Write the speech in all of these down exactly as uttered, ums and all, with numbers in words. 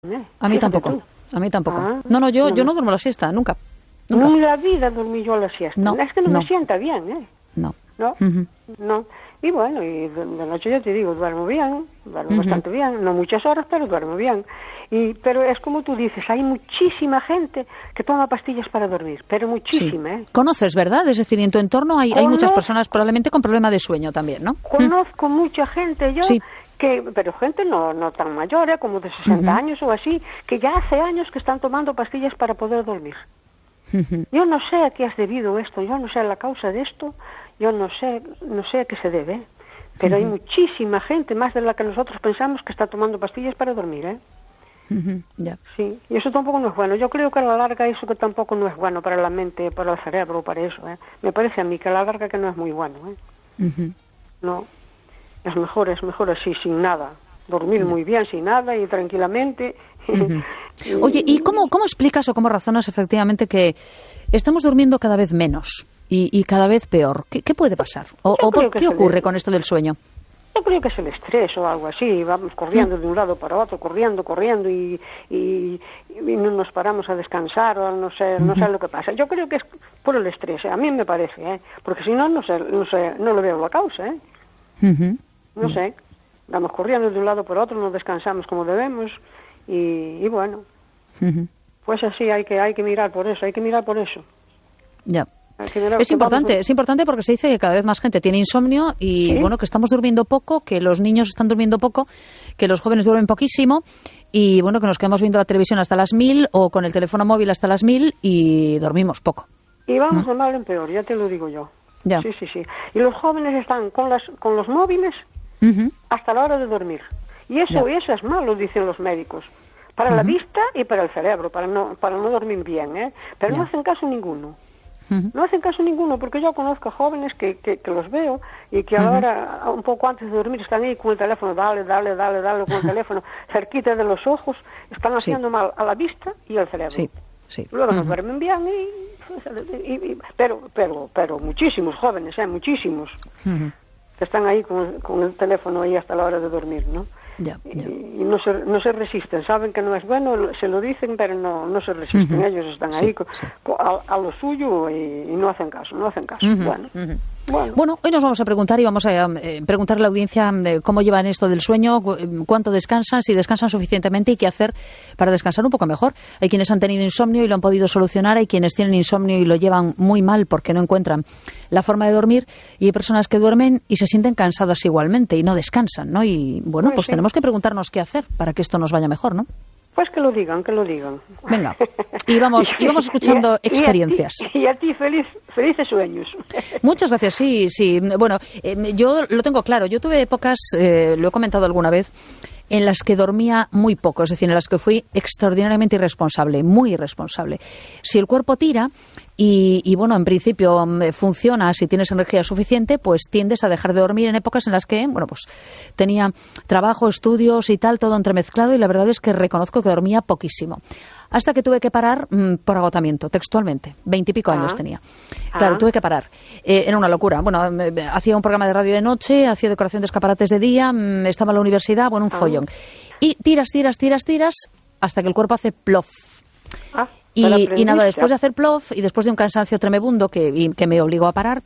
¿eh? A mí tampoco, a mí tampoco. Ah, no, no, yo no, yo no duermo la siesta, nunca. nunca. No en la vida dormí yo la siesta. No, es que no, no me sienta bien, ¿eh? No. No, uh-huh. no. Y bueno, y de, de noche ya te digo, duermo bien, duermo uh-huh. bastante bien, no muchas horas, pero duermo bien. Y, pero es como tú dices, hay muchísima gente que toma pastillas para dormir, pero muchísima, sí. ¿eh? Conoces, ¿verdad? Es decir, en tu entorno hay, hay muchas personas probablemente con problema de sueño también, ¿no? Conozco mm. mucha gente, yo, sí. que, pero gente no, no tan mayor, ¿eh? Como de sesenta uh-huh. años o así, que ya hace años que están tomando pastillas para poder dormir. Uh-huh. Yo no sé a qué has debido esto, yo no sé la causa de esto, yo no sé, no sé a qué se debe, pero uh-huh. hay muchísima gente, más de la que nosotros pensamos, que está tomando pastillas para dormir, ¿eh? Uh-huh. Yeah. Sí, y eso tampoco no es bueno. Yo creo que a la larga eso que tampoco no es bueno para la mente, para el cerebro, para eso, ¿eh? Me parece a mí que a la larga que no es muy bueno, ¿eh? Uh-huh. No, es mejor, es mejor así, sin nada. Dormir uh-huh. muy bien, sin nada y tranquilamente. Uh-huh. Oye, ¿y cómo, cómo explicas o cómo razonas efectivamente que estamos durmiendo cada vez menos y, y cada vez peor? ¿Qué, qué puede pasar? ¿O, o por, qué ocurre le... con esto del sueño? Yo creo que es el estrés o algo así, vamos corriendo de un lado para otro, corriendo, corriendo y, y, y no nos paramos a descansar o no sé, no sé lo que pasa. Yo creo que es por el estrés, ¿eh? A mí me parece, ¿eh? Porque si no, no sé, no sé, no le veo la causa, ¿eh? Uh-huh. No sé, vamos corriendo de un lado para otro, no descansamos como debemos y, y bueno, uh-huh. pues así hay que hay que mirar por eso, hay que mirar por eso. Ya. Es importante, es importante porque se dice que cada vez más gente tiene insomnio y ¿sí? bueno, que estamos durmiendo poco, que los niños están durmiendo poco, que los jóvenes duermen poquísimo y bueno, que nos quedamos viendo la televisión hasta las mil o con el teléfono móvil hasta las mil y dormimos poco. Y vamos de mal en peor, ya te lo digo yo. Ya. Sí, sí, sí. Y los jóvenes están con las con los móviles uh-huh. hasta la hora de dormir. Y eso, y eso es malo, dicen los médicos. Para uh-huh. la vista y para el cerebro, para no para no dormir bien, ¿eh? Pero ya. no hacen caso ninguno. No hacen caso ninguno, porque yo conozco jóvenes que, que, que los veo y que ahora, uh-huh. un poco antes de dormir, están ahí con el teléfono, dale, dale, dale, dale, con el teléfono cerquita de los ojos, están haciendo sí. mal a la vista y al cerebro. Sí, sí. Luego uh-huh. no duermen bien, y, y, y, pero, pero, pero muchísimos jóvenes, ¿eh? Muchísimos, uh-huh. que están ahí con, con el teléfono ahí hasta la hora de dormir, ¿no? Ya, ya. Y, y no se no se resisten, saben que no es bueno, se lo dicen, pero no no se resisten. Uh-huh. Ellos están ahí sí, sí. A, a lo suyo y, y no hacen caso, no hacen caso. Uh-huh. Bueno. Uh-huh. Bueno. bueno, hoy nos vamos a preguntar y vamos a eh, preguntar a la audiencia de cómo llevan esto del sueño, cu- cuánto descansan, si descansan suficientemente y qué hacer para descansar un poco mejor. Hay quienes han tenido insomnio y lo han podido solucionar, hay quienes tienen insomnio y lo llevan muy mal porque no encuentran la forma de dormir y hay personas que duermen y se sienten cansadas igualmente y no descansan, ¿no? Y bueno, pues, pues sí. tenemos que preguntarnos qué hacer para que esto nos vaya mejor, ¿no? Pues que lo digan, que lo digan. Venga, y vamos, y vamos escuchando y a, experiencias. Y a ti, y a ti feliz, felices sueños. Muchas gracias, sí, sí. Bueno, eh, yo lo tengo claro. Yo tuve épocas, eh, lo he comentado alguna vez, en las que dormía muy poco, es decir, en las que fui extraordinariamente irresponsable, muy irresponsable. Si el cuerpo tira y, y bueno, en principio funciona, si tienes energía suficiente, pues tiendes a dejar de dormir en épocas en las que, bueno, pues tenía trabajo, estudios y tal, todo entremezclado y la verdad es que reconozco que dormía poquísimo. Hasta que tuve que parar mmm, por agotamiento, textualmente. Veintipico ah. años tenía. Claro, ah. tuve que parar. Eh, era una locura. Bueno, eh, hacía un programa de radio de noche, hacía decoración de escaparates de día, mmm, estaba en la universidad, bueno, un ah. follón. Y tiras, tiras, tiras, tiras, hasta que el cuerpo hace plof. Ah, y, y nada, después de hacer plof y después de un cansancio tremebundo que, y, que me obligó a parar,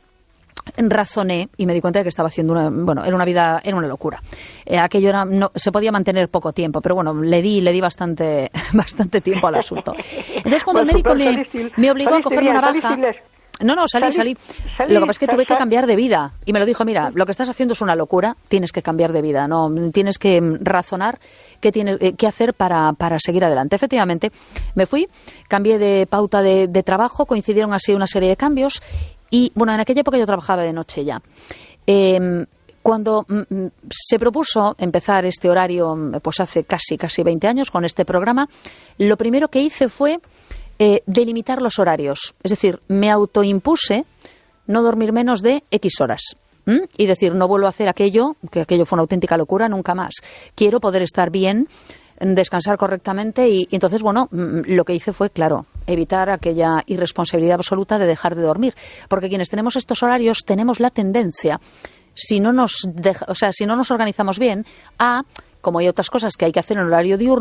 razoné y me di cuenta de que estaba haciendo una, bueno, era una vida, era una locura. Eh, aquello era, no, se podía mantener poco tiempo, pero bueno, le di, le di bastante, bastante tiempo al asunto. Entonces cuando el médico me, me obligó a cogerme una baja, no, no, salí, salí, salí. Lo que pasa es que tuve que cambiar de vida y me lo dijo, mira, lo que estás haciendo es una locura, tienes que cambiar de vida, no, tienes que razonar qué tienes, eh, qué hacer para, para seguir adelante. Efectivamente, me fui, cambié de pauta de, de trabajo, coincidieron así una serie de cambios. Y, bueno, en aquella época yo trabajaba de noche ya. Eh, cuando mm, se propuso empezar este horario, pues hace casi, casi veinte años, con este programa, lo primero que hice fue eh, delimitar los horarios. Es decir, me autoimpuse no dormir menos de X horas. ¿Mm? Y decir, no vuelvo a hacer aquello, que aquello fue una auténtica locura, nunca más. Quiero poder estar bien, descansar correctamente y, y entonces, bueno, lo que hice fue, claro, evitar aquella irresponsabilidad absoluta de dejar de dormir, porque quienes tenemos estos horarios tenemos la tendencia, si no nos deja, o sea, si no nos organizamos bien, a, como hay otras cosas que hay que hacer en horario diurno,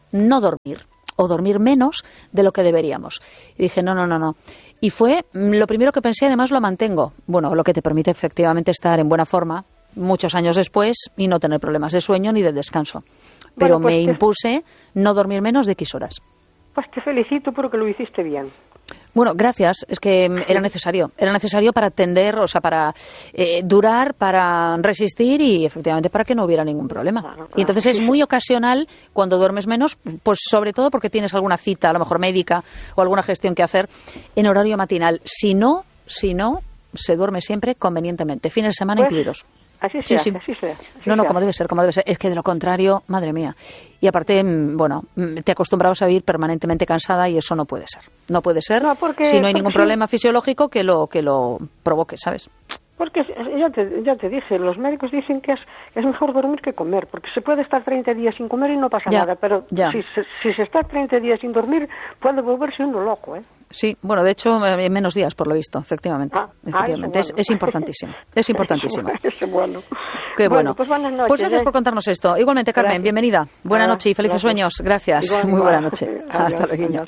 no dormir o dormir menos de lo que deberíamos. Y dije, no, no, no, no. Y fue lo primero que pensé, además lo mantengo. Bueno, lo que te permite efectivamente estar en buena forma muchos años después y no tener problemas de sueño ni de descanso. Pero bueno, pues me te... impuse no dormir menos de X horas. Pues te felicito porque lo hiciste bien. Bueno, gracias. Es que era necesario. Era necesario para atender, o sea, para eh, durar, para resistir y efectivamente para que no hubiera ningún problema. Claro, claro. Y entonces es muy ocasional cuando duermes menos, pues sobre todo porque tienes alguna cita, a lo mejor médica o alguna gestión que hacer en horario matinal. Si no, si no, se duerme siempre convenientemente, fines de semana pues... incluidos. Así sea, sí, sí. así sea. Así no, no, sea. como debe ser, como debe ser. Es que de lo contrario, madre mía. Y aparte, bueno, te acostumbrabas a vivir permanentemente cansada y eso no puede ser. No puede ser no, porque, si no hay ningún sí. problema fisiológico que lo que lo provoque, ¿sabes? Porque ya te, ya te dije, los médicos dicen que es, es mejor dormir que comer, porque se puede estar treinta días sin comer y no pasa ya, nada, pero ya. Si, se, si se está treinta días sin dormir, puede volverse uno loco, ¿eh? Sí, bueno, de hecho, en menos días, por lo visto, efectivamente. Ah, efectivamente. Ah, es, bueno. es, es importantísimo, es importantísimo. Es bueno. Qué bueno. bueno pues, buenas noches, pues gracias ¿eh? por contarnos esto. Igualmente, Carmen, gracias. Bienvenida. Buena ah, noche y felices gracias. sueños. Gracias. Igual, Muy igual. buena noche. Adiós, Hasta luego.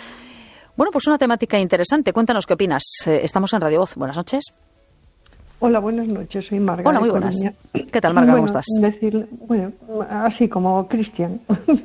Bueno, pues una temática interesante. Cuéntanos qué opinas. Eh, estamos en Radio Voz. Buenas noches. Hola, buenas noches, soy Marga. Hola, muy buenas. ¿Qué tal, Marga? Bueno, ¿Cómo estás? Decirle, bueno, así como Cristian.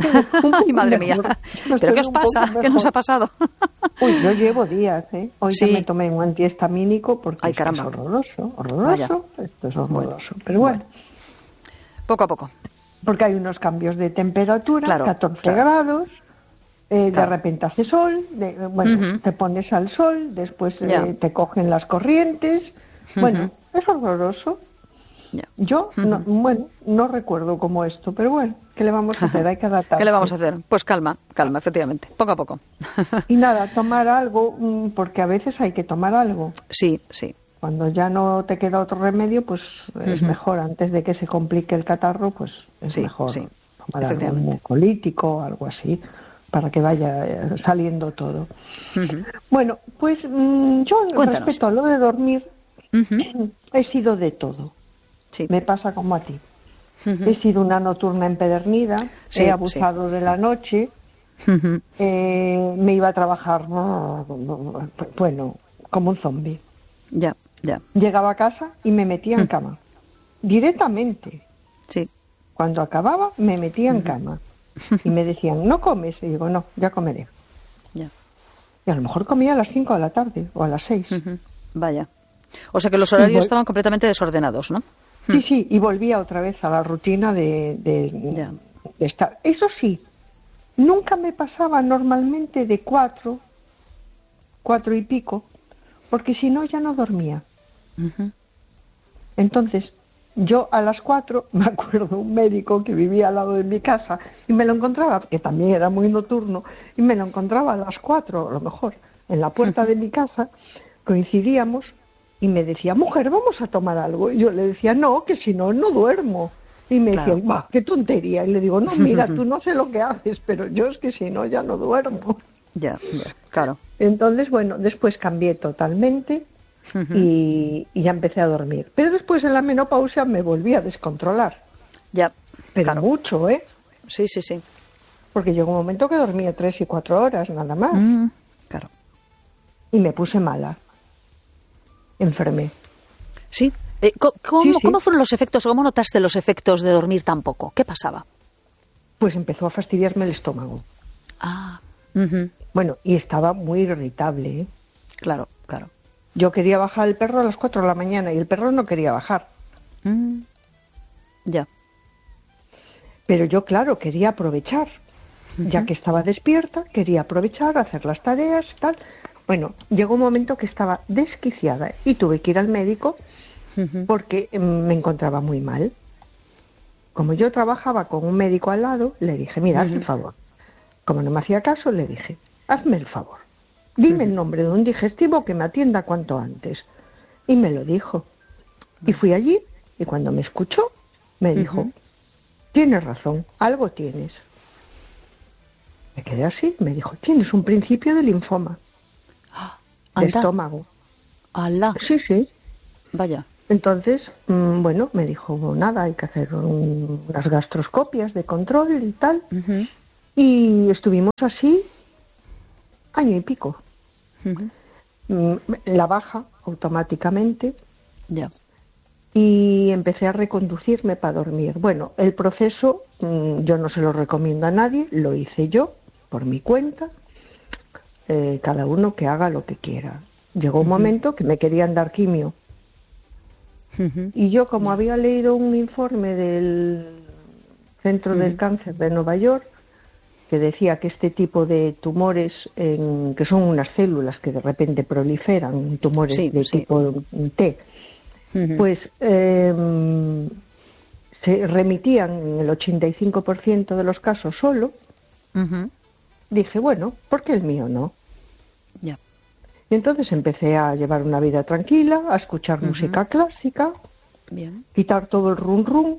Ay, madre mía. ¿Pero qué os pasa? ¿Qué nos ha pasado? Uy, yo llevo días, ¿eh? Hoy sí. que me tomé un antihistamínico porque Ay, esto caramba. es horroroso, horroroso. Vaya. Esto es horroroso, pero bueno. bueno. Poco a poco. Porque hay unos cambios de temperatura, claro, catorce claro. grados, eh, claro. de repente hace sol, de, bueno, uh-huh. te pones al sol, después eh, te cogen las corrientes, uh-huh. bueno... Es horroroso. Yeah. Yo, uh-huh. no, bueno, no recuerdo cómo esto, pero bueno, ¿qué le vamos a hacer? Hay que adaptarse. ¿Qué le vamos a hacer? Pues calma, calma, efectivamente, poco a poco. Y nada, tomar algo, porque a veces hay que tomar algo. Sí, sí. Cuando ya no te queda otro remedio, pues uh-huh. es mejor, antes de que se complique el catarro, pues es sí, mejor sí, tomar algo mucolítico o algo así, para que vaya saliendo todo. Uh-huh. Bueno, pues yo Cuéntanos. Respecto a lo de dormir, Uh-huh. he sido de todo. Sí. Me pasa como a ti. Uh-huh. He sido una nocturna empedernida, sí, he abusado sí. de la noche, uh-huh. eh, me iba a trabajar, bueno, como un zombie. Ya, ya. Llegaba a casa y me metía en uh-huh. cama. Directamente. Sí. Cuando acababa, me metía en uh-huh. cama. Y me decían, ¿no comes? Y digo, no, ya comeré. Ya. Y a lo mejor comía a las cinco de la tarde o a las seis. Uh-huh. Vaya. O sea que los horarios vol- estaban completamente desordenados, ¿no? Sí, sí, y volvía otra vez a la rutina de, de, de estar. Eso sí, nunca me pasaba normalmente de cuatro, cuatro y pico, porque si no ya no dormía. Uh-huh. Entonces, yo a las cuatro, me acuerdo un médico que vivía al lado de mi casa, y me lo encontraba, que también era muy nocturno, y me lo encontraba a las cuatro, a lo mejor, en la puerta uh-huh. de mi casa, coincidíamos, y me decía, mujer, vamos a tomar algo. Y yo le decía, no, que si no, no duermo. Y me claro. decía, va, qué tontería. Y le digo, no, mira, tú no sé lo que haces, pero yo es que si no, ya no duermo. Ya, ya, claro. Entonces, bueno, después cambié totalmente uh-huh. y, y ya empecé a dormir. Pero después en la menopausia me volví a descontrolar. Ya, pero claro. mucho, ¿eh? Sí, sí, sí. Porque llegó un momento que dormía tres y cuatro horas, nada más. Mm, claro. Y me puse mala. Enfermé. Sí. Eh, ¿cómo, sí, sí. ¿Cómo fueron los efectos? ¿Cómo notaste los efectos de dormir tan poco? ¿Qué pasaba? Pues empezó a fastidiarme el estómago. Ah. Uh-huh. Bueno, y estaba muy irritable, ¿eh? Claro, claro. Yo quería bajar el perro a las cuatro de la mañana y el perro no quería bajar. Mm. Ya. Pero yo, claro, quería aprovechar. Uh-huh. Ya que estaba despierta, quería aprovechar, hacer las tareas y tal. Bueno, llegó un momento que estaba desquiciada y tuve que ir al médico uh-huh. porque me encontraba muy mal. Como yo trabajaba con un médico al lado, le dije, mira, uh-huh. haz el favor. Como no me hacía caso, le dije, hazme el favor. Dime uh-huh. el nombre de un digestivo que me atienda cuanto antes. Y me lo dijo. Uh-huh. Y fui allí y cuando me escuchó, me dijo, uh-huh. tienes razón, algo tienes. Me quedé así, me dijo, tienes un principio de linfoma. De estómago. ¡Hala! Sí, sí. Vaya. Entonces, mmm, bueno, me dijo, nada, hay que hacer un, unas gastroscopias de control y tal. Uh-huh. Y estuvimos así año y pico. Uh-huh. La baja automáticamente. Ya. Y empecé a reconducirme para dormir. Bueno, el proceso yo no se lo recomiendo a nadie, lo hice yo por mi cuenta. Eh, cada uno que haga lo que quiera. Llegó un uh-huh. momento que me querían dar quimio. Uh-huh. Y yo, como había leído un informe del Centro uh-huh. del Cáncer de Nueva York, que decía que este tipo de tumores, en, que son unas células que de repente proliferan, tumores sí, de sí. tipo T, uh-huh. pues eh, se remitían en el ochenta y cinco por ciento de los casos solo, uh-huh. dije, bueno, ¿por qué el mío no? Ya. Y entonces empecé a llevar una vida tranquila, a escuchar uh-huh. música clásica, bien. Quitar todo el rum rum,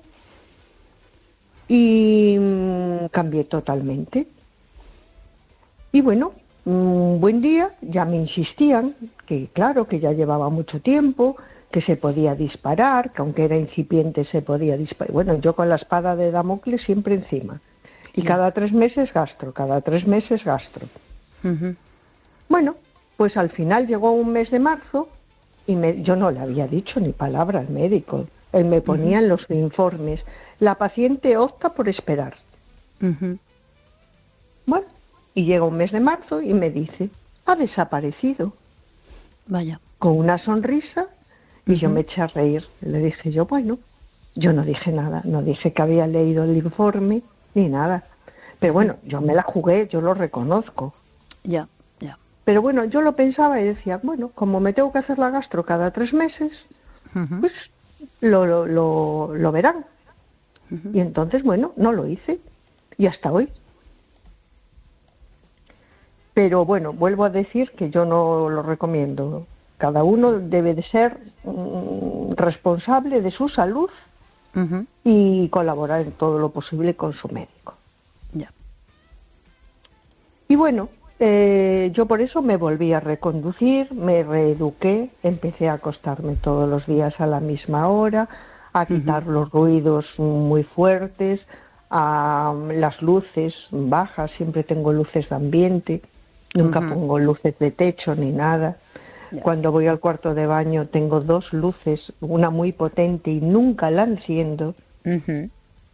y mmm, cambié totalmente. Y bueno, un buen día ya me insistían que claro, que ya llevaba mucho tiempo, que se podía disparar, que aunque era incipiente se podía disparar. Bueno, yo con la espada de Damocles siempre encima. Y yeah. cada tres meses gastro, cada tres meses gastro. Uh-huh. Bueno, pues al final llegó un mes de marzo y me, yo no le había dicho ni palabra al médico. Él me ponía uh-huh. en los informes, la paciente opta por esperar. Uh-huh. Bueno, y llega un mes de marzo y me dice, ha desaparecido. Vaya. Con una sonrisa, y uh-huh. yo me eché a reír. Le dije yo, bueno, yo no dije nada, no dije que había leído el informe, ni nada. Pero bueno, yo me la jugué, yo lo reconozco. Ya, ya. Pero bueno, yo lo pensaba y decía, bueno, como me tengo que hacer la gastro cada tres meses, uh-huh. pues lo, lo, lo, lo verán. Uh-huh. Y entonces, bueno, no lo hice. Y hasta hoy. Pero bueno, vuelvo a decir que yo no lo recomiendo. Cada uno debe de ser mm, responsable de su salud uh-huh. y colaborar en todo lo posible con su médico. Ya. Y bueno, eh, yo por eso me volví a reconducir, me reeduqué, empecé a acostarme todos los días a la misma hora, a quitar uh-huh. los ruidos muy fuertes, a las luces bajas, siempre tengo luces de ambiente, nunca uh-huh. pongo luces de techo ni nada. Yeah. Cuando voy al cuarto de baño tengo dos luces, una muy potente y nunca la enciendo, uh-huh.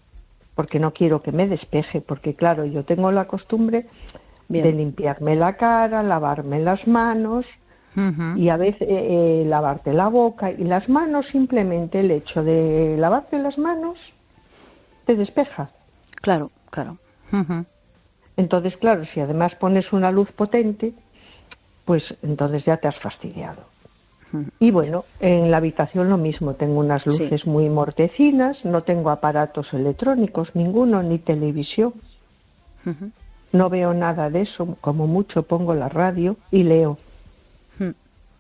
porque no quiero que me despeje, porque claro, yo tengo la costumbre Bien. de limpiarme la cara, lavarme las manos, uh-huh. y a veces eh, eh, lavarte la boca y las manos, simplemente el hecho de lavarte las manos te despeja. Claro, claro. Uh-huh. Entonces, claro, si además pones una luz potente, pues entonces ya te has fastidiado. Uh-huh. Y bueno, en la habitación lo mismo, tengo unas luces sí. muy mortecinas, no tengo aparatos electrónicos, ninguno, ni televisión. Uh-huh. No veo nada de eso, como mucho pongo la radio y leo. Uh-huh.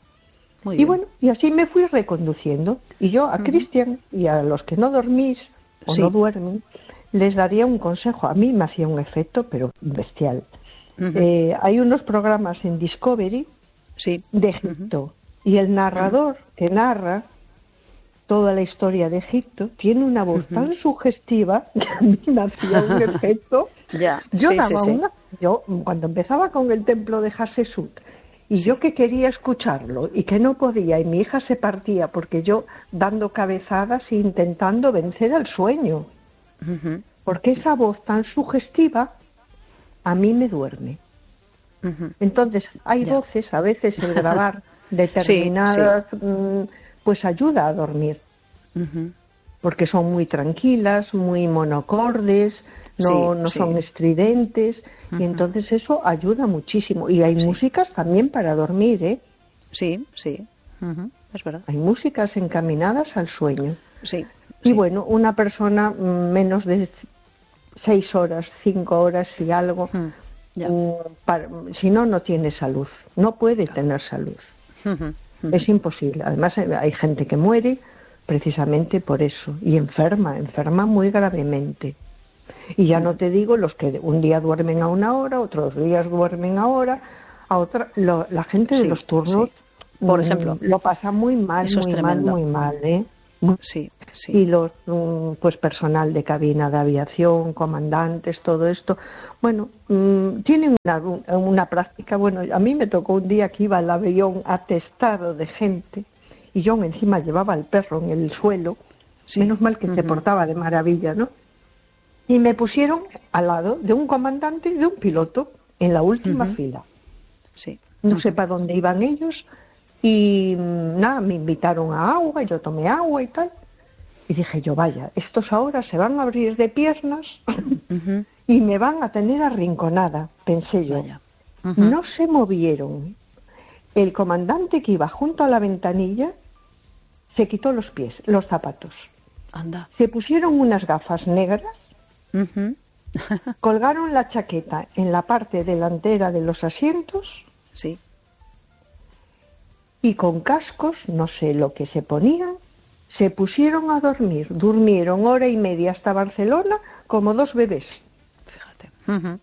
Muy y bien. Bueno, y así me fui reconduciendo. Y yo a uh-huh. Cristian y a los que no dormís o sí. no duermen, les daría un consejo. A mí me hacía un efecto, pero bestial. Uh-huh. Eh, hay unos programas en Discovery sí. de Egipto uh-huh. y el narrador uh-huh. que narra toda la historia de Egipto tiene una voz uh-huh. tan sugestiva que a mí me hacía un efecto. Ya. Yo sí, daba sí, sí. una, yo cuando empezaba con el templo de Hatshepsut y sí. yo que quería escucharlo y que no podía y mi hija se partía porque yo dando cabezadas e intentando vencer al sueño, uh-huh. porque esa voz tan sugestiva a mí me duerme. Uh-huh. Entonces, hay ya. voces, a veces el grabar determinadas, sí, sí. Mmm, pues ayuda a dormir. Uh-huh. Porque son muy tranquilas, muy monocordes, no, sí, no sí. son estridentes, uh-huh. y entonces eso ayuda muchísimo. Y hay sí. músicas también para dormir, ¿eh? Sí, sí, uh-huh. es verdad. Hay músicas encaminadas al sueño. Sí. Y sí. bueno, una persona menos de seis horas, cinco horas y algo, uh-huh. yeah. um, para, si no, no tiene salud, no puede claro. tener salud. Uh-huh. Uh-huh. Es imposible. Además hay, hay gente que muere precisamente por eso, y enferma, enferma muy gravemente. Y ya uh-huh. no te digo los que un día duermen a una hora, otros días duermen a hora, a otra, lo, la gente sí, de los turnos, sí. por ejemplo, lo pasa muy mal, eso muy es mal, muy mal, ¿eh? Sí, sí. Y los, pues personal de cabina de aviación, comandantes, todo esto, bueno, mmm, tienen una, una práctica. Bueno, a mí me tocó un día que iba el avión atestado de gente y yo encima llevaba al perro en el suelo, sí. Menos mal que uh-huh. se portaba de maravilla, ¿no? Y me pusieron al lado de un comandante y de un piloto en la última uh-huh. fila. Sí. No uh-huh. sé para dónde iban ellos. Y nada, me invitaron a agua, yo tomé agua y tal. Y dije yo, vaya, estos ahora se van a abrir de piernas uh-huh. y me van a tener arrinconada, pensé yo. Uh-huh. No se movieron. El comandante que iba junto a la ventanilla se quitó los pies, los zapatos. Anda. Se pusieron unas gafas negras, uh-huh. colgaron la chaqueta en la parte delantera de los asientos. Sí. Y con cascos, no sé lo que se ponían, se pusieron a dormir. Durmieron hora y media hasta Barcelona como dos bebés. Fíjate. Uh-huh.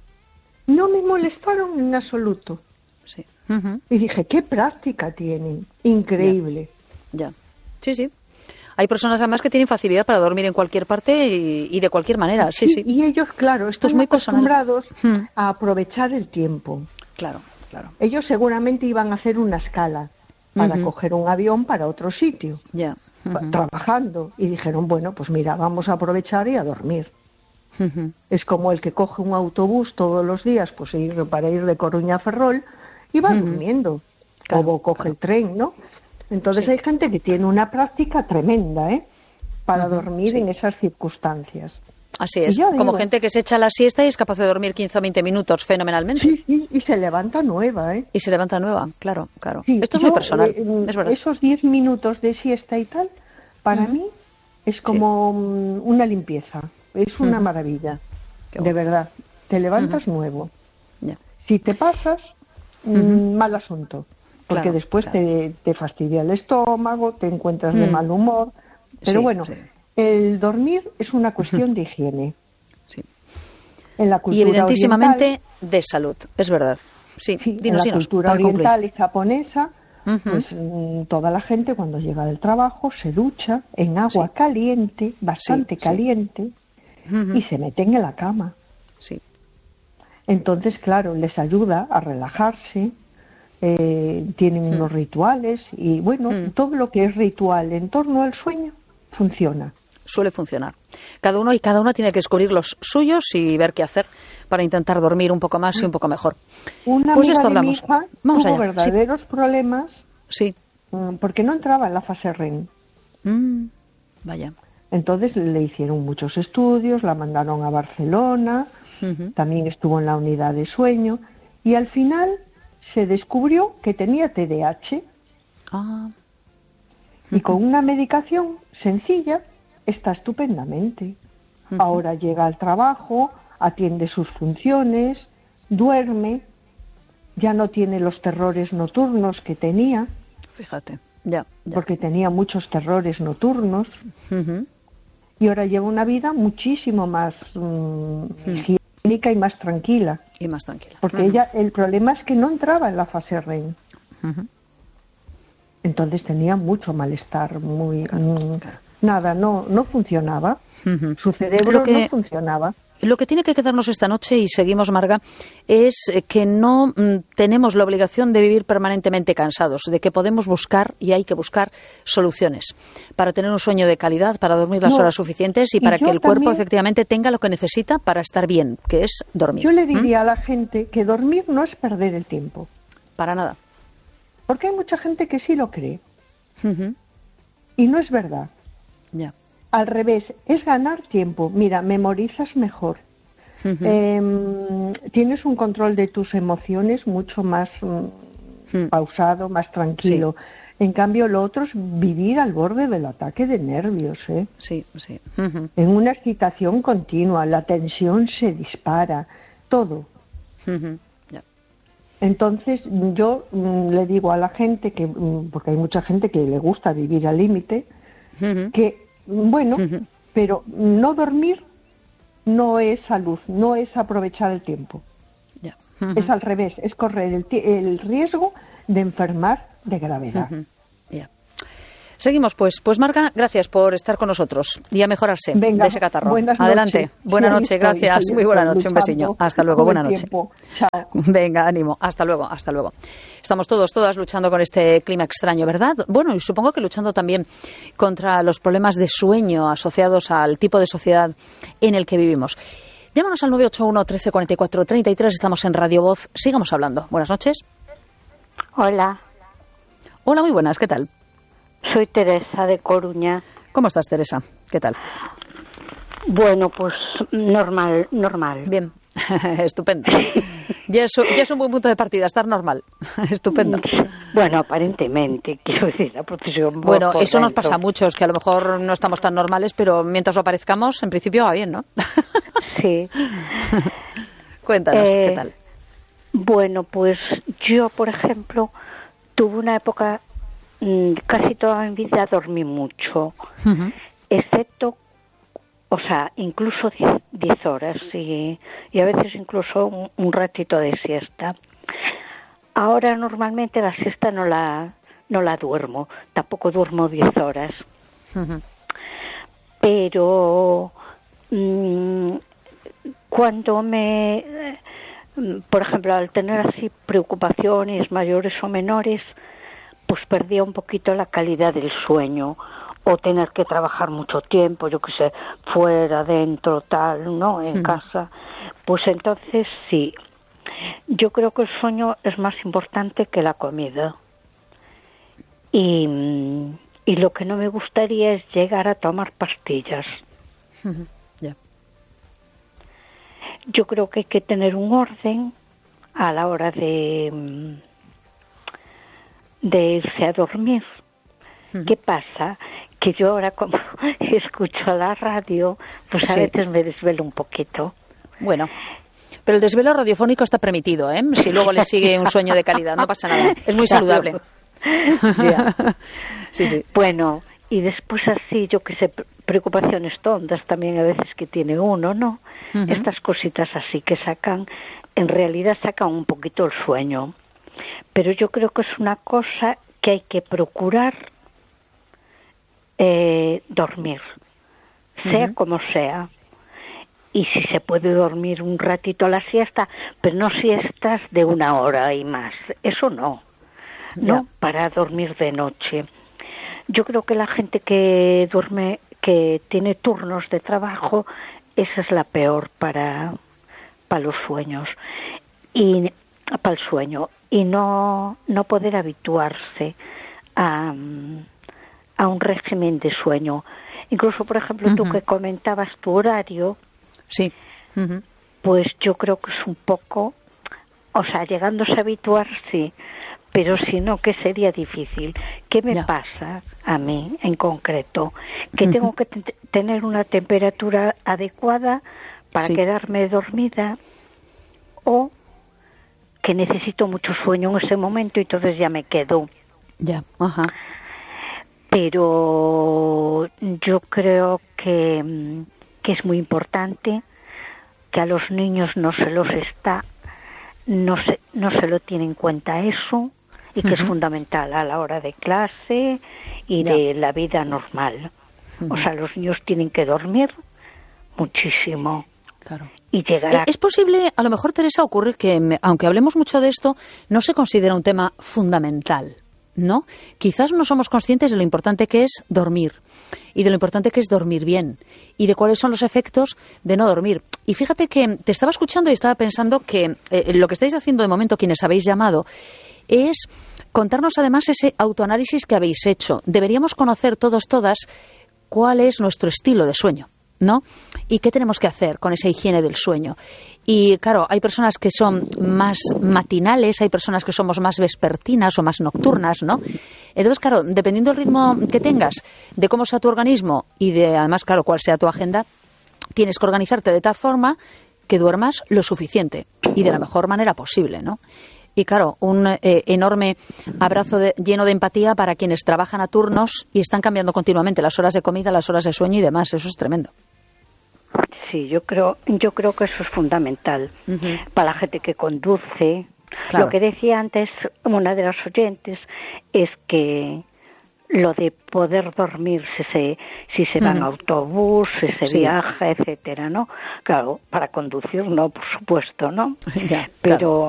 No me molestaron en absoluto. Sí. Uh-huh. Y dije, qué práctica tienen. Increíble. Ya. ya. Sí, sí. Hay personas además que tienen facilidad para dormir en cualquier parte y, y de cualquier manera. Sí, sí, sí. Y ellos, claro, Esto están es muy acostumbrados personal. a aprovechar el tiempo. Claro. Claro. Ellos seguramente iban a hacer una escala para uh-huh. coger un avión para otro sitio, yeah. uh-huh. trabajando, y dijeron, bueno, pues mira, vamos a aprovechar y a dormir. Uh-huh. Es como el que coge un autobús todos los días, pues ir, para ir de Coruña a Ferrol, y va uh-huh. durmiendo, claro, o coge claro. el tren, ¿no? Entonces sí. hay gente que tiene una práctica tremenda, ¿eh? Para uh-huh. dormir sí. en esas circunstancias. Así es, como digo, gente que se echa la siesta y es capaz de dormir quince o veinte minutos fenomenalmente. Sí, sí, y se levanta nueva, ¿eh? Y se levanta nueva, claro, claro. Sí, Esto es yo, muy personal, eh, es verdad. Esos diez minutos de siesta y tal, para uh-huh. mí es como sí. una limpieza, es una uh-huh. maravilla, bueno. de verdad. Te levantas uh-huh. nuevo. Yeah. Si te pasas, uh-huh. mal asunto, porque claro, después claro. Te, te fastidia el estómago, te encuentras uh-huh. de mal humor, pero sí, bueno... Sí. El dormir es una cuestión de higiene. Sí. En la cultura y evidentísimamente oriental, de salud, es verdad. Sí, sí dinos, en la dinos, cultura oriental concluir. y japonesa, uh-huh. pues toda la gente cuando llega del trabajo se ducha en agua sí. caliente, bastante sí, caliente, sí. Uh-huh. y se meten en la cama. Sí. Entonces, claro, les ayuda a relajarse, eh, tienen uh-huh. unos rituales y bueno, uh-huh. todo lo que es ritual en torno al sueño funciona. Suele funcionar. Cada uno y cada una tiene que descubrir los suyos y ver qué hacer para intentar dormir un poco más y un poco mejor. Una pues amiga esto de hablamos. mi hija Vamos tuvo allá. verdaderos sí. problemas sí. porque no entraba en la fase R E M. Mm, vaya. Entonces le hicieron muchos estudios, la mandaron a Barcelona, uh-huh. también estuvo en la unidad de sueño y al final se descubrió que tenía T D A H. Ah. Y con una medicación sencilla está estupendamente. Uh-huh. Ahora llega al trabajo, atiende sus funciones, duerme, ya no tiene los terrores nocturnos que tenía. Fíjate, ya. ya. Porque tenía muchos terrores nocturnos. Uh-huh. Y ahora lleva una vida muchísimo más um, uh-huh. higiénica y más tranquila. Y más tranquila. Porque uh-huh. ella, el problema es que no entraba en la fase R E M. Uh-huh. Entonces tenía mucho malestar, muy claro, mm, claro. nada, no no funcionaba. Uh-huh. Su cerebro que, no funcionaba. Lo que tiene que quedarnos esta noche, y seguimos, Marga, es que no mm, tenemos la obligación de vivir permanentemente cansados, de que podemos buscar, y hay que buscar, soluciones para tener un sueño de calidad, para dormir las no, horas suficientes y, y para que el también, cuerpo efectivamente tenga lo que necesita para estar bien, que es dormir. Yo le diría ¿Mm? a la gente que dormir no es perder el tiempo. Para nada. Porque hay mucha gente que sí lo cree. Uh-huh. Y no es verdad. Ya. Al revés, es ganar tiempo. Mira, memorizas mejor. Uh-huh. Eh, tienes un control de tus emociones mucho más mm, uh-huh. pausado, más tranquilo. Sí. En cambio, lo otro es vivir al borde del ataque de nervios. ¿eh? Sí, sí. Uh-huh. En una excitación continua, la tensión se dispara, todo. Uh-huh. Entonces yo mm, le digo a la gente que, mm, porque hay mucha gente que le gusta vivir al límite, uh-huh. que bueno, uh-huh. pero no dormir no es salud, no es aprovechar el tiempo. Yeah. Uh-huh. Es al revés, es correr el, t- el riesgo de enfermar de gravedad. Uh-huh. Yeah. Seguimos, pues. Pues Marga, gracias por estar con nosotros y a mejorarse Venga, de ese catarro. Buenas Adelante. Noches. Buenas Sí, noches, estoy, gracias. estoy, Muy buena estoy noche, un besiño. Hasta luego, todo buena el noche. tiempo. Chao. Venga, ánimo. Hasta luego, hasta luego. Estamos todos, todas luchando con este clima extraño, ¿verdad? Bueno, y supongo que luchando también contra los problemas de sueño asociados al tipo de sociedad en el que vivimos. Llámanos al nueve ocho uno, trece, cuarenta y cuatro, treinta y tres. Estamos en Radio Voz. Sigamos hablando. Buenas noches. Hola. Hola, muy buenas. ¿Qué tal? Soy Teresa de Coruña. ¿Cómo estás, Teresa? ¿Qué tal? Bueno, pues normal, normal. Bien, estupendo. Ya es, ya es un buen punto de partida, estar normal. Estupendo. Bueno, aparentemente, quiero decir, la profesión. Bueno, eso nos pasa a muchos, que a lo mejor no estamos tan normales, pero mientras lo parezcamos, en principio va bien, ¿no? Sí. Cuéntanos, eh, ¿qué tal? Bueno, pues yo, por ejemplo, tuve una época, mmm, casi toda mi vida dormí mucho, uh-huh. excepto, o sea, incluso diez horas y, y a veces incluso un, un ratito de siesta. Ahora normalmente la siesta no la no la duermo, tampoco duermo diez horas. Uh-huh. Pero mmm, cuando me, por ejemplo, al tener así preocupaciones mayores o menores, pues perdía un poquito la calidad del sueño, o tener que trabajar mucho tiempo, yo qué sé, fuera, dentro, tal, ¿no? En sí. casa. Pues entonces sí, yo creo que el sueño es más importante que la comida. Y, y lo que no me gustaría es llegar a tomar pastillas. Uh-huh. Yeah. Yo creo que hay que tener un orden a la hora de, de irse a dormir. Uh-huh. ¿Qué pasa? Que yo ahora, como escucho la radio, pues a sí. veces me desvelo un poquito. Bueno, pero el desvelo radiofónico está permitido, ¿eh? Si luego le sigue un sueño de calidad, no pasa nada. Es muy saludable. Sí, sí. Bueno, y después así, yo que sé, preocupaciones tontas también a veces que tiene uno, ¿no? Uh-huh. Estas cositas así que sacan, en realidad sacan un poquito el sueño. Pero yo creo que es una cosa que hay que procurar eh, dormir, sea uh-huh. como sea. Y si se puede dormir un ratito a la siesta, pero no siestas de una hora y más, eso no, no yeah. para dormir de noche. Yo creo que la gente que duerme, que tiene turnos de trabajo, esa es la peor para, para los sueños y para el sueño y no no poder habituarse a, a un régimen de sueño. Incluso, por ejemplo, uh-huh. tú que comentabas tu horario. Sí. Uh-huh. Pues yo creo que es un poco, o sea, llegándose a habituar, sí, pero si no, que sería difícil. ¿Qué me ya. pasa a mí en concreto? Que uh-huh. tengo que t- tener una temperatura adecuada para sí. quedarme dormida, o que necesito mucho sueño en ese momento y entonces ya me quedo. Ya, ajá. Pero yo creo que... que es muy importante, que a los niños no se los está, no se, no se lo tiene en cuenta eso, y que uh-huh. es fundamental a la hora de clase y yeah. de la vida normal. Uh-huh. O sea, los niños tienen que dormir muchísimo. Claro. Y llegar a... Es posible, a lo mejor, Teresa, ocurre que, aunque hablemos mucho de esto, no se considera un tema fundamental, ¿no? Quizás no somos conscientes de lo importante que es dormir y de lo importante que es dormir bien y de cuáles son los efectos de no dormir. Y fíjate que te estaba escuchando y estaba pensando que eh, lo que estáis haciendo de momento, quienes habéis llamado, es contarnos además ese autoanálisis que habéis hecho. Deberíamos conocer todos, todas, cuál es nuestro estilo de sueño, ¿no? Y qué tenemos que hacer con esa higiene del sueño. Y claro, hay personas que son más matinales, hay personas que somos más vespertinas o más nocturnas, ¿no? Entonces, claro, dependiendo del ritmo que tengas, de cómo sea tu organismo y de, además, claro, cuál sea tu agenda, tienes que organizarte de tal forma que duermas lo suficiente y de la mejor manera posible, ¿no? Y claro, un eh, enorme abrazo de, lleno de empatía para quienes trabajan a turnos y están cambiando continuamente las horas de comida, las horas de sueño y demás. Eso es tremendo. Sí, yo creo, yo creo que eso es fundamental uh-huh. para la gente que conduce. Claro. Lo que decía antes una de las oyentes es que lo de poder dormir si se, si se va en autobús, si se Sí. viaja, etcétera, ¿no? Claro, para conducir no, por supuesto, ¿no? Ya, Pero,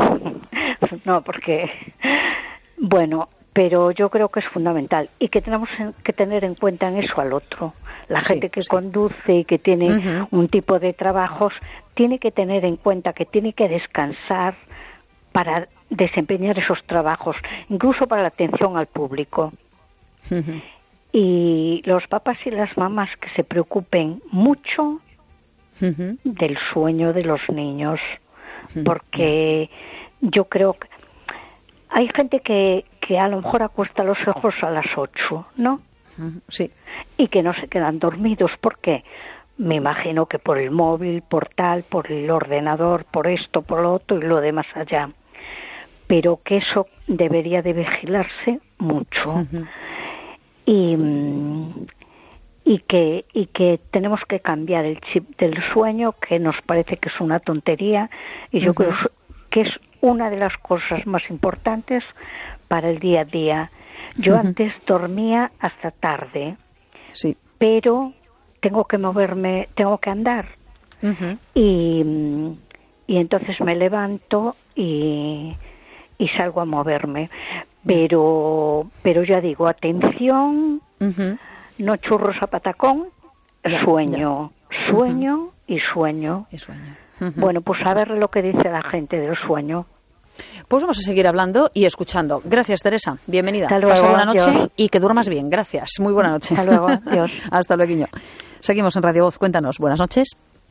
no, porque, bueno, pero yo creo que es fundamental y que tenemos que tener en cuenta en eso al otro. La Sí, gente que sí. conduce y que tiene Ujú. un tipo de trabajos tiene que tener en cuenta que tiene que descansar para desempeñar esos trabajos, incluso para la atención al público. Ujú. Y los papás y las mamás que se preocupen mucho Ujú. del sueño de los niños, porque yo creo que hay gente que, que a lo mejor acuesta los ojos a las ocho, ¿no? Ujú. Sí. Y que no se quedan dormidos. ¿Por qué? Me imagino que por el móvil, por tal, por el ordenador, por esto, por lo otro y lo demás allá. Pero que eso debería de vigilarse mucho. Ujú. Y, mm, y que y que tenemos que cambiar el chip del sueño, que nos parece que es una tontería, y yo Ujú. creo que es una de las cosas más importantes para el día a día. Yo Ujú. antes dormía hasta tarde, Sí. pero tengo que moverme, tengo que andar, Ujú. y, mm, y entonces me levanto y, y salgo a moverme. Pero, pero ya digo, atención, Ujú. no churros a patacón, Ya, sueño, sueño y sueño. Y sueño. Ujú. Bueno, pues a ver lo que dice la gente del sueño. Pues vamos a seguir hablando y escuchando. Gracias, Teresa. Bienvenida. Hasta luego, Pasa buena noche adiós. y que duermas bien. Gracias. Muy buena noche. Hasta luego, adiós. Hasta luego. Seguimos en Radio Voz. Cuéntanos. Buenas noches.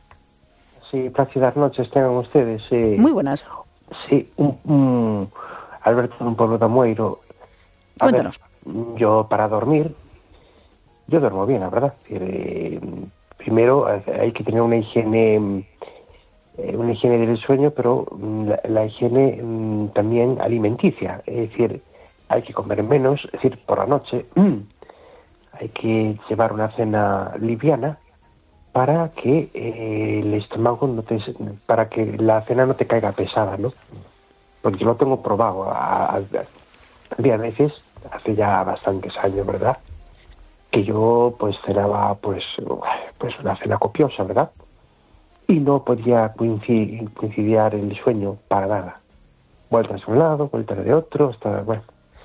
Sí, plácidas noches tengan ustedes. Eh, Muy buenas. Sí, un, un Alberto de un pueblo de Amueiro. A Cuéntanos. ver, yo para dormir, yo duermo bien, la verdad. Es decir, eh, primero hay que tener una higiene, eh, una higiene del sueño, pero la, la higiene mm, también alimenticia. Es decir, hay que comer menos, es decir, por la noche mm, hay que llevar una cena liviana para que eh, el estómago no te, para que la cena no te caiga pesada, ¿no? Porque yo lo tengo probado. A, a, había veces, hace ya bastantes años, ¿verdad?, que yo pues cenaba pues pues una cena copiosa, ¿verdad?, y no podía coincidir, coincidir el sueño para nada. Vueltas de un lado, vueltas de otro, hasta, bueno.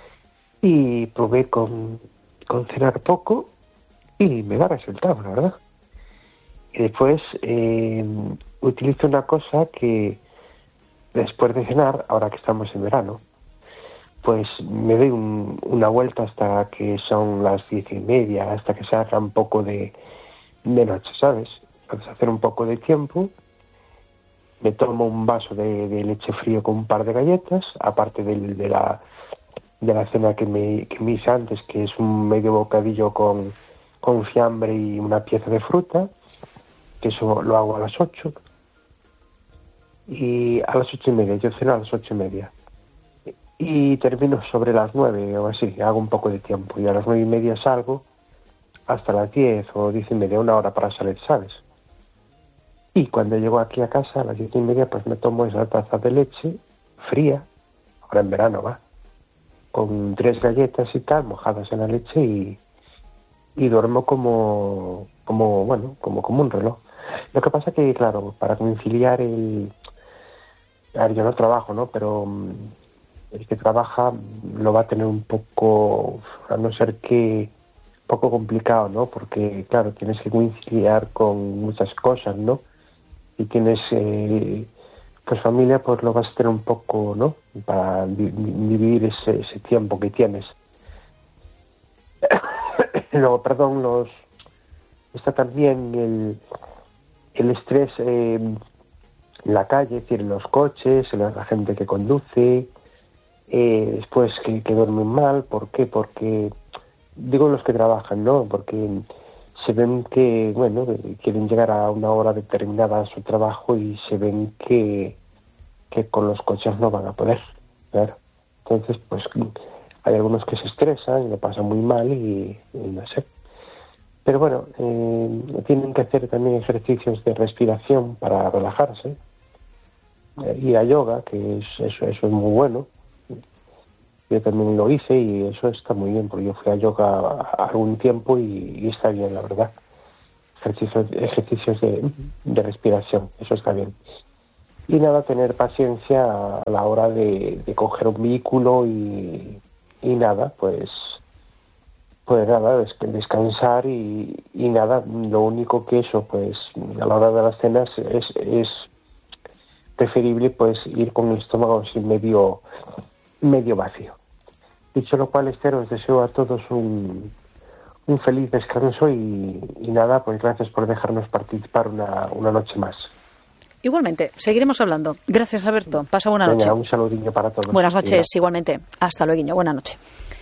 Y probé con, con cenar poco y me da resultado, la verdad. Y después eh, utilizo una cosa que después de cenar, ahora que estamos en verano, pues me doy un, una vuelta hasta que son las diez y media, hasta que se haga un poco de, de noche, ¿sabes? Entonces hacer un poco de tiempo, me tomo un vaso de, de leche frío con un par de galletas, aparte de, de la de la cena que me, que me hice antes, que es un medio bocadillo con, con fiambre y una pieza de fruta, que eso lo hago a las ocho, y a las ocho y media, yo ceno a las ocho y media. Y termino sobre las nueve o así, hago un poco de tiempo. Y a las nueve y media salgo hasta las diez o diez y media, una hora para salir, ¿sabes? Y cuando llego aquí a casa a las diez y media, pues me tomo esa taza de leche fría, ahora en verano va, con tres galletas y tal, mojadas en la leche y, y duermo como, como, bueno, como, como un reloj. Lo que pasa que, claro, para conciliar el... A ver, yo no trabajo, ¿no? Pero el que trabaja lo va a tener un poco, a no ser que, poco complicado, ¿no? Porque, claro, tienes que conciliar con muchas cosas, ¿no? Y tienes, eh, pues familia, pues lo vas a tener un poco, ¿no? Para di- dividir ese, ese tiempo que tienes. Luego, perdón, los está también el, el estrés eh, en la calle, es decir, en los coches, en la gente que conduce, eh, después que, que duermen mal. ¿Por qué? Porque, digo los que trabajan, ¿no? Porque se ven que, bueno, quieren llegar a una hora determinada a su trabajo y se ven que, que con los coches no van a poder, ¿verdad? Entonces, pues hay algunos que se estresan y lo pasan muy mal y, y no sé. Pero bueno, eh, tienen que hacer también ejercicios de respiración para relajarse. Eh, ir a yoga, que es, eso, eso es muy bueno. Y yo también lo hice y eso está muy bien, porque yo fui a yoga algún tiempo y, y está bien, la verdad. Ejercicios, ejercicios de, de respiración, eso está bien. Y nada, tener paciencia a la hora de, de coger un vehículo y, y nada, pues pues nada, descansar y, y nada, lo único que eso, pues a la hora de las cenas es, es preferible pues ir con el estómago así medio, medio vacío. Dicho lo cual, Esther, os deseo a todos un, un feliz descanso y, y nada, pues gracias por dejarnos participar una, una noche más. Igualmente, seguiremos hablando. Gracias, Alberto. Pasa buena Venga, noche. Un saludillo para todos. Buenas noches, Venga. igualmente. Hasta luego, buena noche.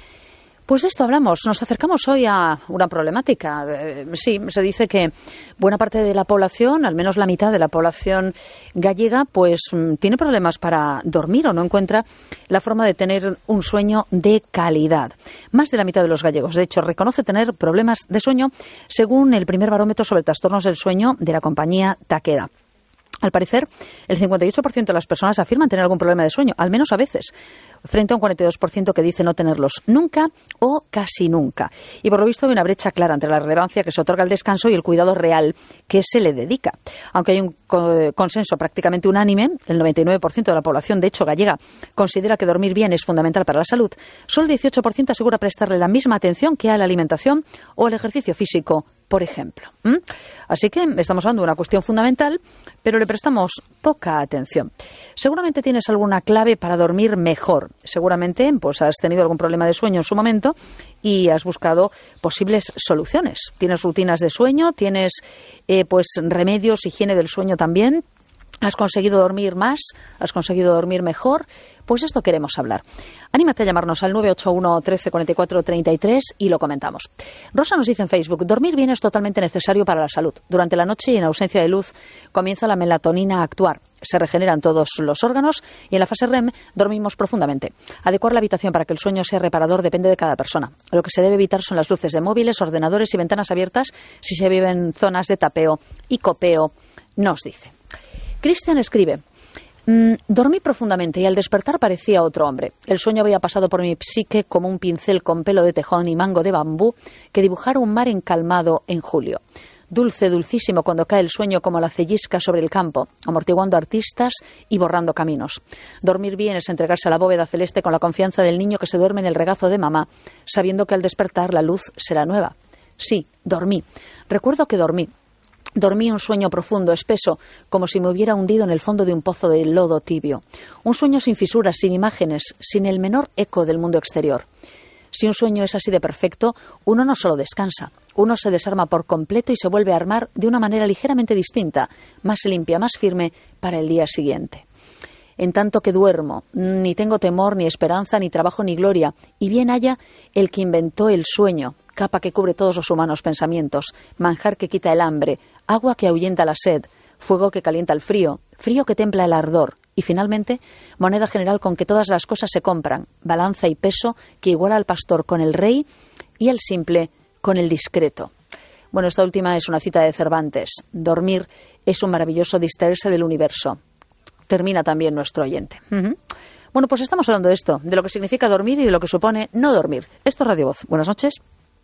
Pues de esto hablamos. Nos acercamos hoy a una problemática. Eh, sí, se dice que buena parte de la población, al menos la mitad de la población gallega, pues mm, tiene problemas para dormir o no encuentra la forma de tener un sueño de calidad. Más de la mitad de los gallegos, de hecho, reconoce tener problemas de sueño según el primer barómetro sobre trastornos del sueño de la compañía Takeda. Al parecer, el cincuenta y ocho por ciento de las personas afirman tener algún problema de sueño, al menos a veces, frente a un cuarenta y dos por ciento que dice no tenerlos nunca o casi nunca. Y por lo visto hay una brecha clara entre la relevancia que se otorga al descanso y el cuidado real que se le dedica. Aunque hay un consenso prácticamente unánime, el noventa y nueve por ciento de la población, de hecho gallega, considera que dormir bien es fundamental para la salud, solo el dieciocho por ciento asegura prestarle la misma atención que a la alimentación o al ejercicio físico, por ejemplo. ¿Mm? Así que estamos hablando de una cuestión fundamental, pero le prestamos poca atención. Seguramente tienes alguna clave para dormir mejor. Seguramente pues has tenido algún problema de sueño en su momento y has buscado posibles soluciones. Tienes rutinas de sueño, tienes eh, pues remedios, higiene del sueño también. ¿Has conseguido dormir más? ¿Has conseguido dormir mejor? Pues esto queremos hablar. Anímate a llamarnos al nueve ocho uno, trece, cuarenta y cuatro, treinta y tres y lo comentamos. Rosa nos dice en Facebook, dormir bien es totalmente necesario para la salud. Durante la noche y en ausencia de luz comienza la melatonina a actuar. Se regeneran todos los órganos y en la fase R E M dormimos profundamente. Adecuar la habitación para que el sueño sea reparador depende de cada persona. Lo que se debe evitar son las luces de móviles, ordenadores y ventanas abiertas si se vive en zonas de tapeo y copeo, nos dice. Cristian escribe, mmm, dormí profundamente y al despertar parecía otro hombre. El sueño había pasado por mi psique como un pincel con pelo de tejón y mango de bambú que dibujara un mar encalmado en julio. Dulce, dulcísimo cuando cae el sueño como la cellisca sobre el campo, amortiguando artistas y borrando caminos. Dormir bien es entregarse a la bóveda celeste con la confianza del niño que se duerme en el regazo de mamá, sabiendo que al despertar la luz será nueva. Sí, dormí. Recuerdo que dormí. Dormí un sueño profundo, espeso, como si me hubiera hundido en el fondo de un pozo de lodo tibio. Un sueño sin fisuras, sin imágenes, sin el menor eco del mundo exterior. Si un sueño es así de perfecto, uno no solo descansa, uno se desarma por completo y se vuelve a armar de una manera ligeramente distinta, más limpia, más firme para el día siguiente. En tanto que duermo, ni tengo temor, ni esperanza, ni trabajo, ni gloria, y bien haya el que inventó el sueño, capa que cubre todos los humanos pensamientos, manjar que quita el hambre, agua que ahuyenta la sed, fuego que calienta el frío, frío que templa el ardor, y finalmente, moneda general con que todas las cosas se compran, balanza y peso que iguala al pastor con el rey y al simple con el discreto. Bueno, esta última es una cita de Cervantes. Dormir es un maravilloso distraerse del universo. Termina también nuestro oyente. Uh-huh. Bueno, pues estamos hablando de esto, de lo que significa dormir y de lo que supone no dormir. Esto es Radio Voz. Buenas noches.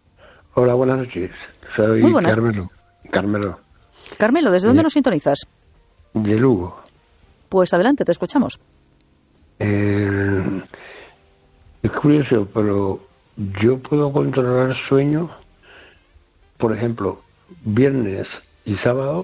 Hola, buenas noches. Soy Muy buenas. Carmelo. Carmelo. Carmelo, ¿desde dónde de, nos sintonizas? De Lugo. Pues adelante, te escuchamos. Eh, es curioso, pero yo puedo controlar sueño, por ejemplo, viernes y sábado,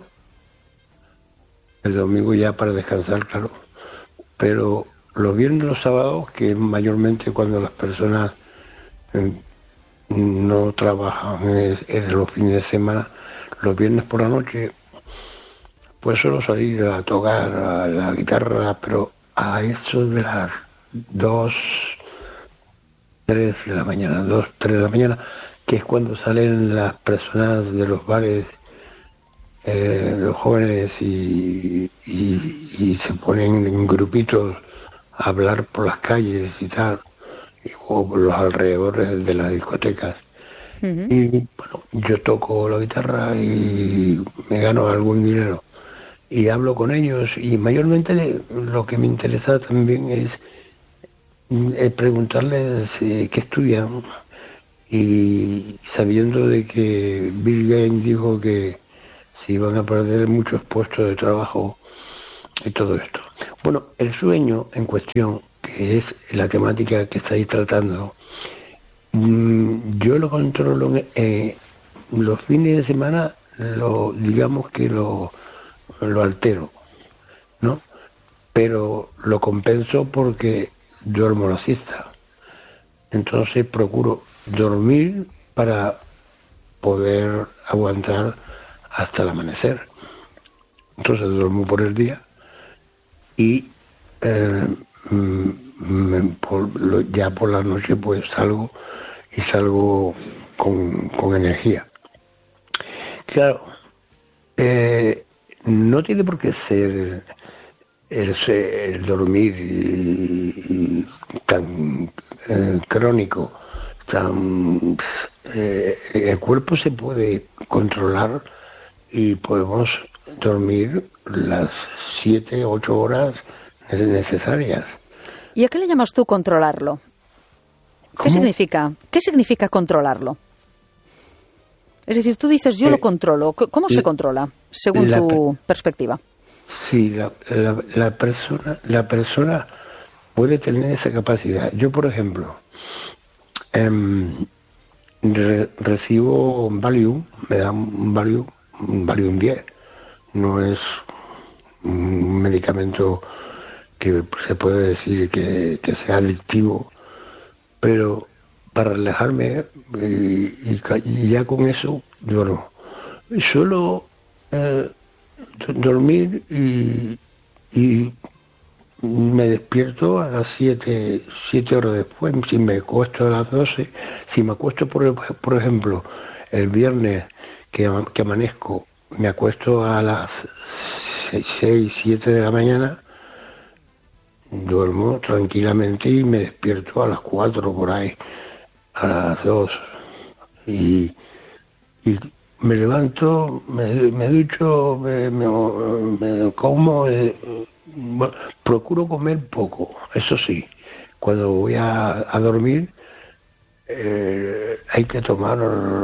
el domingo ya para descansar, claro, pero los viernes y los sábados, que es mayormente cuando las personas eh, no trabajan en, en los fines de semana, los viernes por la noche, pues suelo salir a tocar a la guitarra, pero a eso de las dos, tres de la mañana, dos, tres de la mañana, que es cuando salen las personas de los bares, eh, los jóvenes, y, y, y se ponen en grupitos a hablar por las calles y tal, o por los alrededores de las discotecas. Uh-huh. Y bueno, yo toco la guitarra y me gano algún dinero y hablo con ellos, y mayormente lo que me interesa también es eh, preguntarles eh, qué estudian, y sabiendo de que Bill Gates dijo que se iban a perder muchos puestos de trabajo y todo esto. Bueno, el sueño en cuestión, que es la temática que estáis tratando, mmm, yo lo controlo eh, los fines de semana, lo digamos que lo, lo altero, ¿no? Pero lo compenso porque duermo la siesta. Entonces procuro dormir para poder aguantar hasta el amanecer. Entonces duermo por el día y eh, me, por, lo, ya por la noche pues salgo y salgo con, con energía. Claro, eh, no tiene por qué ser el, el dormir tan eh, crónico, tan eh, el cuerpo se puede controlar y podemos dormir las siete, ocho horas necesarias. ¿Y a qué le llamas tú controlarlo? ¿Qué ¿Cómo? significa? ¿Qué significa controlarlo? Es decir, tú dices, yo eh, lo controlo. ¿Cómo se controla, según la, tu perspectiva? Sí, la, la, la persona la persona puede tener esa capacidad. Yo, por ejemplo, eh, re, recibo un Valium, me dan un Valium, un Valium diez. No es un medicamento que se puede decir que, que sea adictivo, pero para relajarme y, y, y ya con eso duermo. Solo eh, dormir y, y me despierto a las siete, siete horas después. Si me acuesto a las doce, si me acuesto por, por ejemplo el viernes que, que amanezco, me acuesto a las seis, siete de la mañana, duermo tranquilamente y me despierto a las cuatro por ahí, a las dos, y, y me levanto, me, me ducho, me, me, me como, eh, bueno, procuro comer poco, eso sí. Cuando voy a, a dormir eh, hay que tomar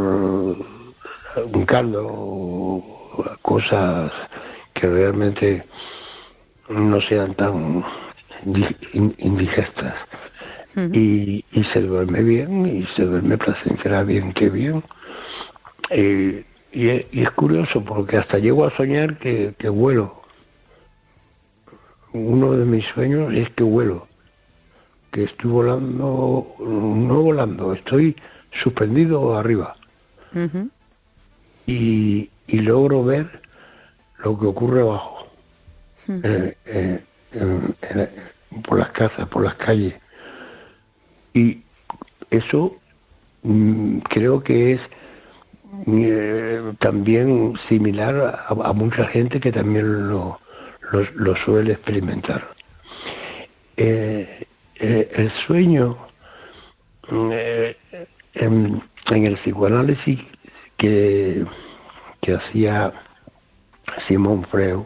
un caldo, cosas que realmente no sean tan indigestas. Uh-huh. y, y se duerme bien, y se duerme placenteramente bien. Eh, y, es, y es curioso porque hasta llego a soñar que, que vuelo. Uno de mis sueños es que vuelo, que estoy volando, no volando, estoy suspendido arriba. Uh-huh. y, y logro ver lo que ocurre abajo, uh-huh. eh, eh, en, en, por las casas, por las calles. Y eso mmm, creo que es eh, también similar a, a mucha gente que también lo, lo, lo suele experimentar. Eh, eh, el sueño, eh, en, en el psicoanálisis que, que hacía Simón Freud,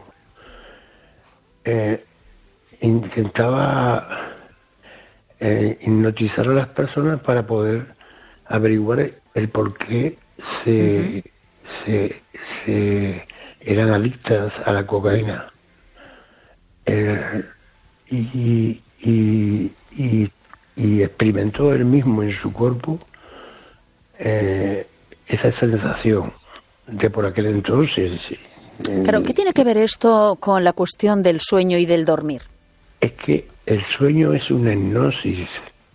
eh, intentaba eh, hipnotizar a las personas para poder averiguar el por qué se, uh-huh. se, se eran adictas a la cocaína. Eh, y, y, y, y experimentó él mismo en su cuerpo eh, esa sensación de por aquel entonces. Claro, ¿qué tiene que ver esto con la cuestión del sueño y del dormir? Es que el sueño es una hipnosis.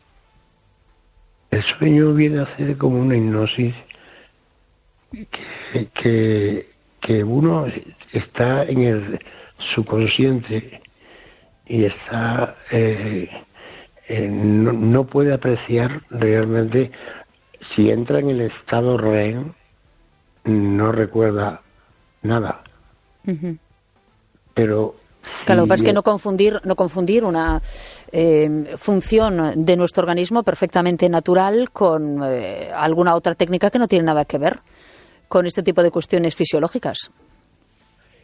El sueño viene a ser como una hipnosis que, que, que uno está en el subconsciente y está eh, eh, no, no puede apreciar realmente. Si entra en el estado R E M, no recuerda nada. Uh-huh. Pero claro, si es que no confundir, no confundir una eh, función de nuestro organismo perfectamente natural con eh, alguna otra técnica que no tiene nada que ver con este tipo de cuestiones fisiológicas.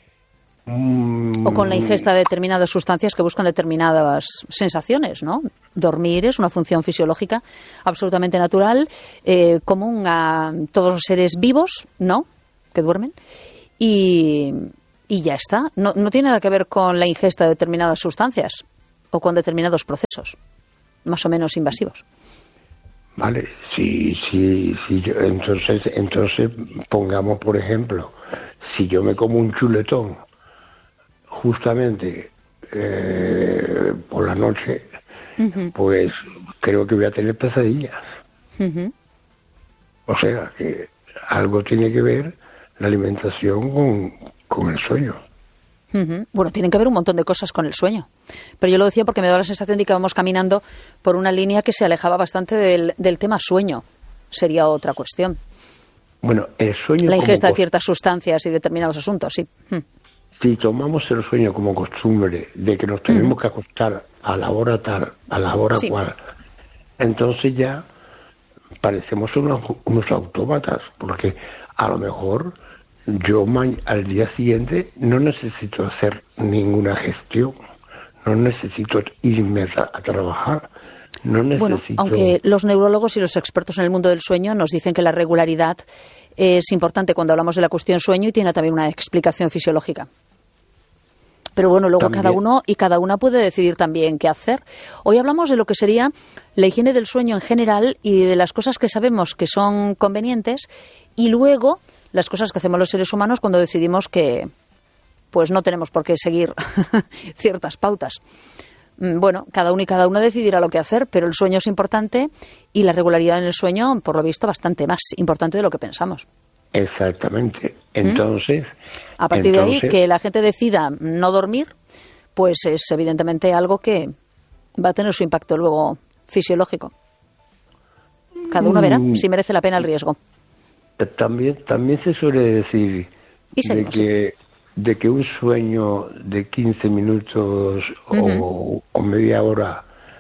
Mm. O con la ingesta de determinadas sustancias que buscan determinadas sensaciones, ¿no? Dormir es una función fisiológica absolutamente natural, eh, común a todos los seres vivos, ¿no?, que duermen, y, y ya está. No, no tiene nada que ver con la ingesta de determinadas sustancias o con determinados procesos, más o menos invasivos. Vale, sí, sí, sí, yo, entonces, entonces pongamos, por ejemplo, si yo me como un chuletón justamente eh, por la noche, uh-huh. pues creo que voy a tener pesadillas. Uh-huh. O sea, que algo tiene que ver la alimentación con, con el sueño. Uh-huh. Bueno, tienen que ver un montón de cosas con el sueño. Pero yo lo decía porque me da la sensación de que vamos caminando por una línea que se alejaba bastante del, del tema sueño. Sería otra cuestión. Bueno, el sueño... La ingesta de ciertas sustancias y determinados asuntos, sí. Uh-huh. Si tomamos el sueño como costumbre de que nos tenemos uh-huh. que acostar a la hora tal, a la hora sí. cual, entonces ya parecemos unos, unos autómatas, porque a lo mejor yo al día siguiente no necesito hacer ninguna gestión, no necesito irme a, a trabajar, no necesito... Bueno, aunque los neurólogos y los expertos en el mundo del sueño nos dicen que la regularidad es importante cuando hablamos de la cuestión sueño y tiene también una explicación fisiológica. Pero bueno, luego también. cada uno y cada una puede decidir también qué hacer. Hoy hablamos de lo que sería la higiene del sueño en general y de las cosas que sabemos que son convenientes y luego las cosas que hacemos los seres humanos cuando decidimos que pues no tenemos por qué seguir ciertas pautas. Bueno, cada uno y cada una decidirá lo que hacer, pero el sueño es importante y la regularidad en el sueño, por lo visto, bastante más importante de lo que pensamos. Exactamente. Entonces... ¿Mm? A partir entonces... de ahí, que la gente decida no dormir, pues es evidentemente algo que va a tener su impacto luego fisiológico. Cada uno verá si merece la pena el riesgo. También, también se suele decir de que, de que un sueño de quince minutos uh-huh. o, o media hora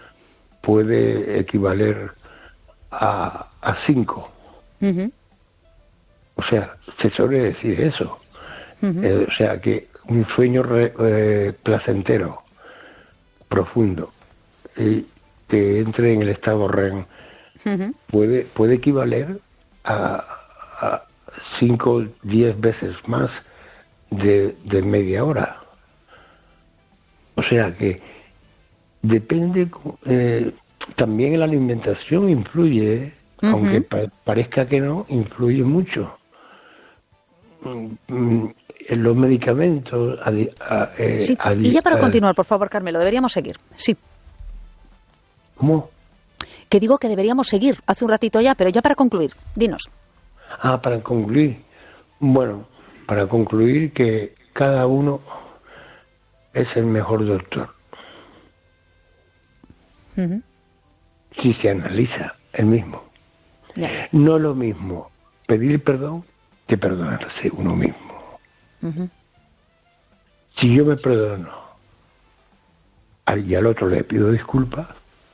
puede equivaler a, a cinco. Uh-huh. O sea, se suele decir eso. Uh-huh. Eh, o sea, que un sueño re, eh, placentero, profundo, y que entre en el estado R E M, uh-huh. puede, puede equivaler a, a cinco o diez veces más de, de media hora. O sea que depende, eh, también la alimentación influye, uh-huh. aunque pa- parezca que no, influye mucho. En los medicamentos... Adi- a, eh, sí. adi- y ya para a, continuar, por favor, Carmelo, deberíamos seguir. Sí. ¿Cómo? Que digo que deberíamos seguir hace un ratito ya, pero ya para concluir, dinos. Ah, para concluir. Bueno, para concluir que cada uno es el mejor doctor. Uh-huh. Si se analiza el mismo. Yeah. No es lo mismo pedir perdón que perdonarse uno mismo. Uh-huh. Si yo me perdono y al otro le pido disculpas,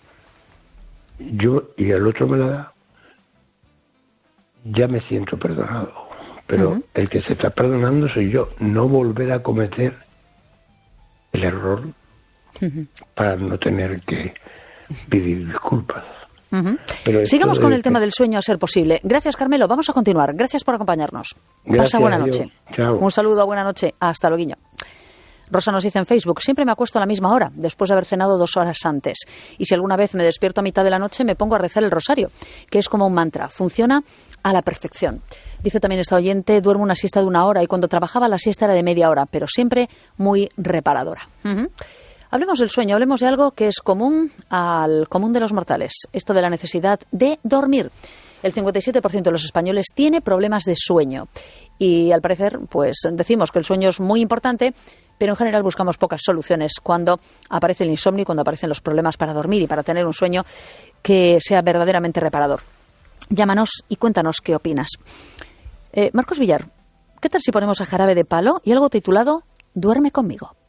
yo y el otro me la da, ya me siento perdonado. Pero uh-huh. el que se está perdonando soy yo. No volver a cometer el error uh-huh. para no tener que pedir disculpas. Uh-huh. Pero sigamos con el que... tema del sueño a ser posible. Gracias, Carmelo. Vamos a continuar. Gracias por acompañarnos. Gracias, pasa buena noche. Chao. Un saludo, buena noche. Hasta luego. Rosa nos dice en Facebook: siempre me acuesto a la misma hora, después de haber cenado dos horas antes. Y si alguna vez me despierto a mitad de la noche, me pongo a rezar el rosario, que es como un mantra. Funciona a la perfección. Dice también esta oyente: duermo una siesta de una hora y cuando trabajaba la siesta era de media hora, pero siempre muy reparadora. Uh-huh. Hablemos del sueño, hablemos de algo que es común al común de los mortales, esto de la necesidad de dormir. El cincuenta y siete por ciento de los españoles tiene problemas de sueño y al parecer pues decimos que el sueño es muy importante, pero en general buscamos pocas soluciones cuando aparece el insomnio y cuando aparecen los problemas para dormir y para tener un sueño que sea verdaderamente reparador. Llámanos y cuéntanos qué opinas. Eh, Marcos Villar, ¿qué tal si ponemos a Jarabe de Palo y algo titulado Duerme conmigo?